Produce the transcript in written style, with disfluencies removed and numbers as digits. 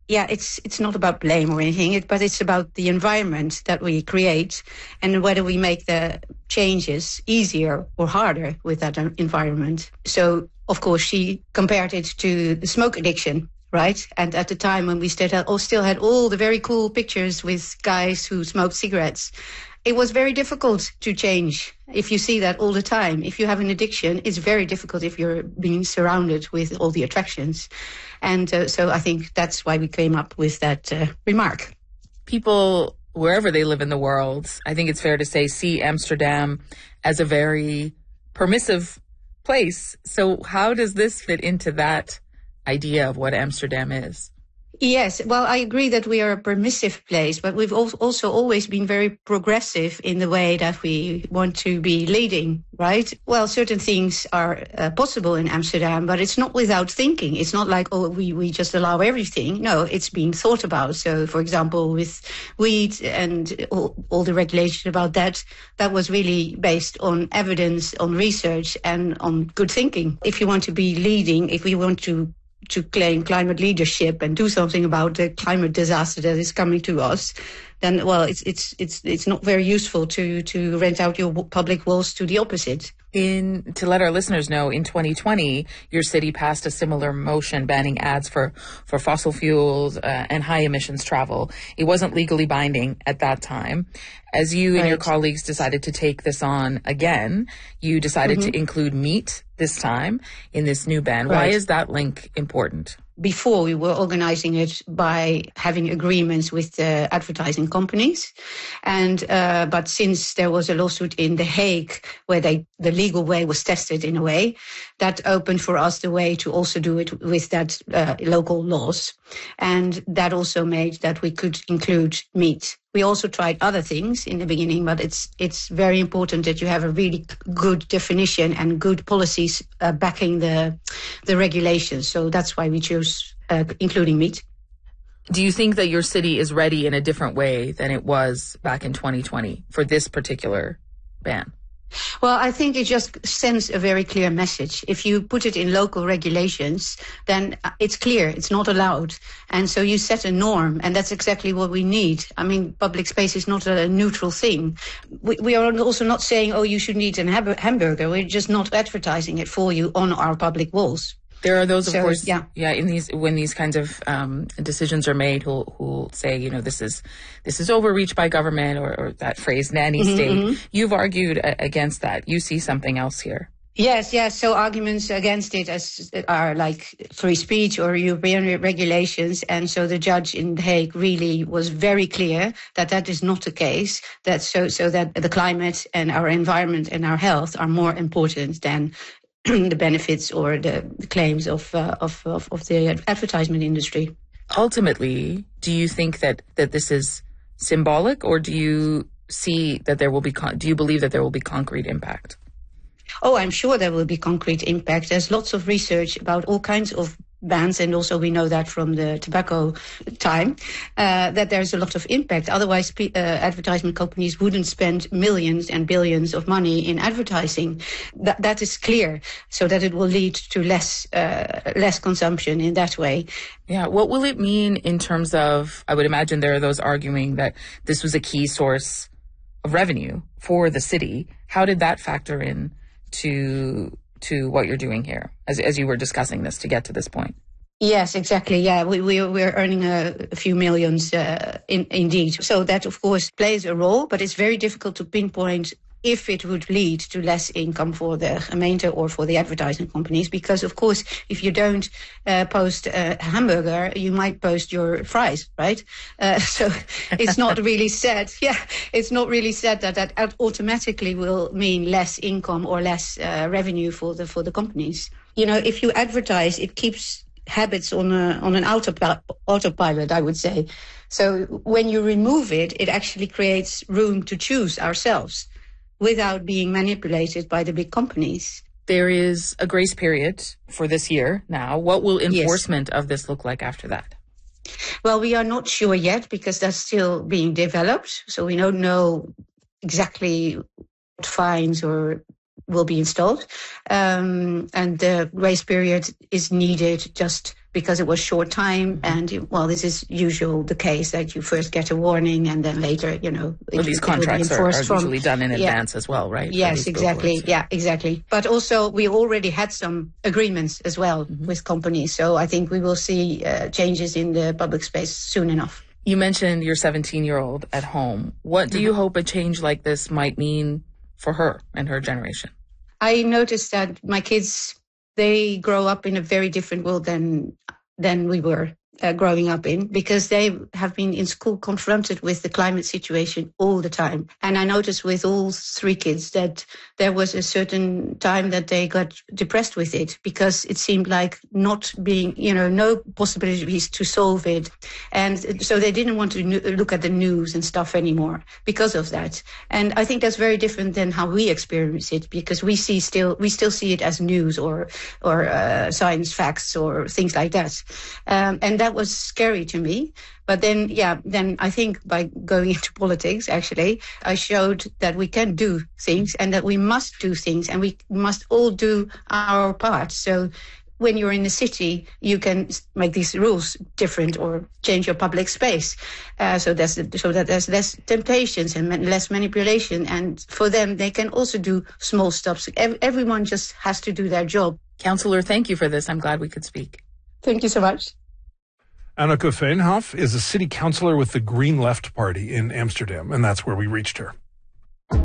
yeah, it's not about blame or anything, but it's about the environment that we create and whether we make the changes easier or harder with that environment. So, of course, she compared it to the smoke addiction. Right. And at the time when we still had all the very cool pictures with guys who smoked cigarettes, it was very difficult to change. If you see that all the time, if you have an addiction, it's very difficult if you're being surrounded with all the attractions. And so I think that's why we came up with that remark. People, wherever they live in the world, I think it's fair to say, see Amsterdam as a very permissive place. So how does this fit into that idea of what Amsterdam is? Yes, well, I agree that we are a permissive place, but we've also always been very progressive in the way that we want to be leading, right? Well, certain things are possible in Amsterdam, but it's not without thinking. It's not like, oh, we just allow everything. No, it's been thought about. So, for example, with weed and all the regulation about that, that was really based on evidence, on research, and on good thinking. If you want to be leading, if we want to claim climate leadership and do something about the climate disaster that is coming to us, then, well, it's not very useful to rent out your public walls to the opposite. To let our listeners know, in 2020, your city passed a similar motion banning ads for fossil fuels and high emissions travel. It wasn't legally binding at that time. As you and your colleagues decided to take this on again, you decided to include meat this time in this new ban. Why is that link important? Before, we were organizing it by having agreements with the advertising companies. But since there was a lawsuit in The Hague where the legal way was tested in a way, that opened for us the way to also do it with that local laws. And that also made that we could include meat. We also tried other things in the beginning, but it's very important that you have a really good definition and good policies backing the regulations. So that's why we chose including meat. Do you think that your city is ready in a different way than it was back in 2020 for this particular ban? Well, I think it just sends a very clear message. If you put it in local regulations, then it's clear, it's not allowed. And so you set a norm, and that's exactly what we need. I mean, public space is not a neutral thing. We are also not saying, oh, you should eat a hamburger. We're just not advertising it for you on our public walls. There are those, of course, when these kinds of decisions are made, who'll say, you know, this is overreach by government, or that phrase nanny state. You've argued against that. You see something else here. Yes. So arguments against it are like free speech or European regulations. And so the judge in The Hague really was very clear that that is not the case. That so that the climate and our environment and our health are more important than the benefits or the claims of the advertisement industry. Ultimately, do you think that this is symbolic, or do you see that there will be? Do you believe that there will be concrete impact? Oh, I'm sure there will be concrete impact. There's lots of research about all kinds of bans, and also we know that from the tobacco time, that there's a lot of impact. Otherwise, advertisement companies wouldn't spend millions and billions of money in advertising. That is clear, so that it will lead to less consumption in that way. Yeah, what will it mean in terms of, I would imagine there are those arguing that this was a key source of revenue for the city. How did that factor in to what you're doing here, as you were discussing this to get to this point? Yes, exactly. Yeah, we're earning a few millions indeed. So that, of course, plays a role, but it's very difficult to pinpoint if it would lead to less income for the gemeente or for the advertising companies. Because, of course, if you don't post a hamburger, you might post your fries, right? So it's not really said. Yeah, it's not really said that automatically will mean less income or less revenue for the companies. You know, if you advertise, it keeps habits on an autopilot, I would say. So when you remove it, it actually creates room to choose ourselves without being manipulated by the big companies. There is a grace period for this year now. What will enforcement of this look like after that? Well, we are not sure yet because that's still being developed. So we don't know exactly what fines or will be installed. And the grace period is needed just because it was short time. And, this is usual the case that you first get a warning and then later, these contracts are usually done in advance as well, right? Yes, exactly. Yeah, exactly. But also we already had some agreements as well with companies. So I think we will see changes in the public space soon enough. You mentioned your 17-year-old at home. What do you hope a change like this might mean for her and her generation? I noticed that my kids, they grow up in a very different world than we were growing up in, because they have been in school confronted with the climate situation all the time. And I noticed with all three kids that there was a certain time that they got depressed with it, because it seemed like not being, no possibilities to solve it. And so they didn't want to look at the news and stuff anymore because of that. And I think that's very different than how we experience it, because we still see it as news or science facts or things like that. And that was scary to me. But then I think by going into politics, actually, I showed that we can do things and that we must do things and we must all do our part. So when you're in the city, you can make these rules different or change your public space so that there's less temptations and less manipulation. And for them, they can also do small steps. Everyone just has to do their job. Councillor, thank you for this. I'm glad we could speak. Thank you so much. Anneke Veenhoff is a city councillor with the Green Left Party in Amsterdam, and that's where we reached her.